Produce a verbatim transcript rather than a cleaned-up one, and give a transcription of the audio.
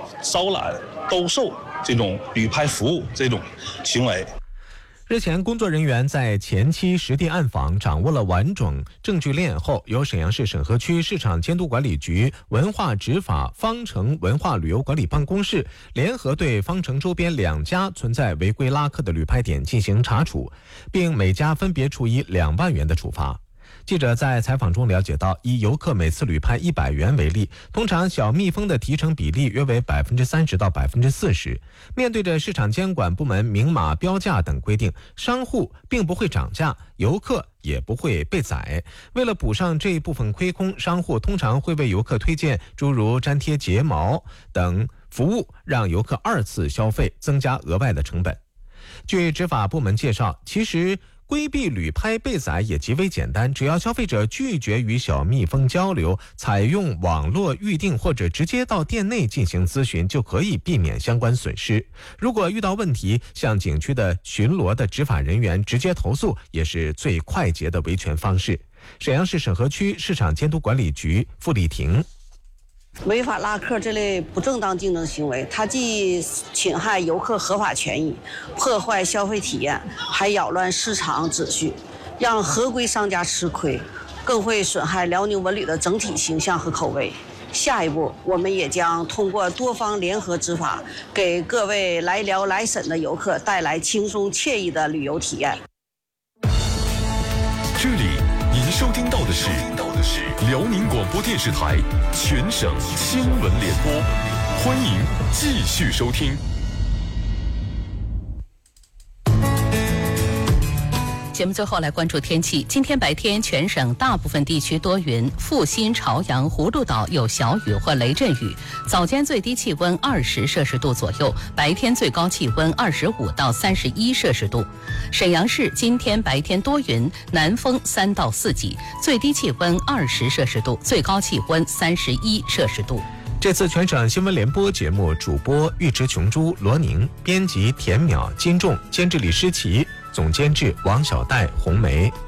招揽、兜售这种旅拍服务这种行为。 日前，工作人员在前期实地暗访，掌握了完整证据链后，由沈阳市沈河区市场监督管理局文化执法方城文化旅游管理办公室联合对方城周边两家存在违规拉客的旅拍点进行查处，并每家分别处以两万元的处罚。记者在采访中了解到，以游客每次旅拍一百元为例，通常小蜜蜂的提成比例约为百分之三十到百分之四十。面对着市场监管部门明码标价等规定，商户并不会涨价，游客也不会被宰。为了补上这一部分亏空，商户通常会为游客推荐诸如粘贴睫毛等服务，让游客二次消费，增加额外的成本。据执法部门介绍，其实规避旅拍被宰也极为简单，只要消费者拒绝与小蜜蜂交流，采用网络预订或者直接到店内进行咨询，就可以避免相关损失。如果遇到问题，向景区的巡逻的执法人员直接投诉，也是最快捷的维权方式。沈阳市沈河区市场监督管理局付丽婷。 违法拉客这类不正当竞争行为，它既侵害游客合法权益，破坏消费体验，还扰乱市场秩序，让合规商家吃亏，更会损害辽宁文旅的整体形象和口碑。下一步，我们也将通过多方联合执法，给各位来辽来沈的游客带来轻松惬意的旅游体验。 这里您收听到的是辽宁广播电视台全省新闻联播，欢迎继续收听。 节目最后来关注天气。今天白天全省大部分地区多云，阜新、朝阳、葫芦岛有小雨或雷阵雨。早间最低气温二十摄氏度左右，白天最高气温二十五到三十一摄氏度。沈阳市今天白天多云，南风三到四级，最低气温二十摄氏度，最高气温三十一摄氏度。 这次全省新闻联播节目主播尉迟琼珠、罗宁，编辑田淼、金仲，监制李诗琪，总监制王小戴、红梅。